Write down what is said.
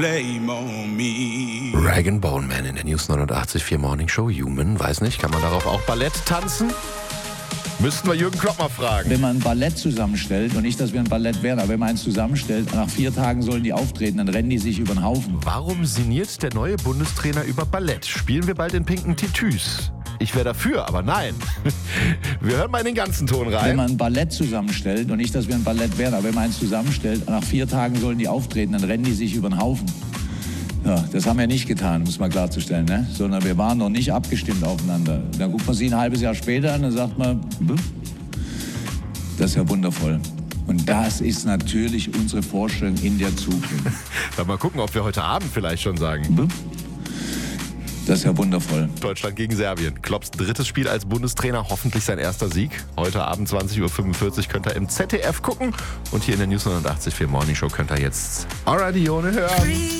Rag & Bone Man in der News 89.4 Morning Show. Human, weiß nicht, kann man darauf auch Ballett tanzen? Müssten wir Jürgen Klopp mal fragen. Wenn man ein Ballett zusammenstellt, und nicht, dass wir ein Ballett wären, aber wenn man eins zusammenstellt, nach 4 Tagen sollen die auftreten, dann rennen die sich über den Haufen. Warum sinniert der neue Bundestrainer über Ballett? Spielen wir bald in pinken Tütüs? Ich wäre dafür, aber nein. Wir hören mal in den ganzen Ton rein. Wenn man ein Ballett zusammenstellt, und nicht, dass wir ein Ballett wären, aber wenn man eins zusammenstellt, nach 4 Tagen sollen die auftreten, dann rennen die sich über den Haufen. Ja, das haben wir nicht getan, muss man klarzustellen, ne? Sondern wir waren noch nicht abgestimmt aufeinander. Dann guckt man sie ein halbes Jahr später an und sagt man, das ist ja wundervoll. Und das ist natürlich unsere Vorstellung in der Zukunft. Mal gucken, ob wir heute Abend vielleicht schon sagen. Das ist ja wundervoll. Deutschland gegen Serbien. Klopps 3. Spiel als Bundestrainer, hoffentlich sein erster Sieg. Heute Abend 20.45 Uhr könnt ihr im ZDF gucken. Und hier in der News 89.4 Morning Show könnt ihr jetzt Aradione hören.